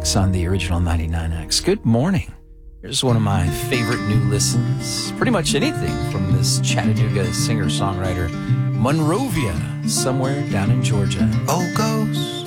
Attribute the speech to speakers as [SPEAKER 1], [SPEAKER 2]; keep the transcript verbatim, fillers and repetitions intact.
[SPEAKER 1] X on the original ninety-nine X. Good morning. Here's one of my favorite new listens. Pretty much anything from this Chattanooga singer-songwriter, Monrovia, somewhere down in Georgia.
[SPEAKER 2] Oh, ghost.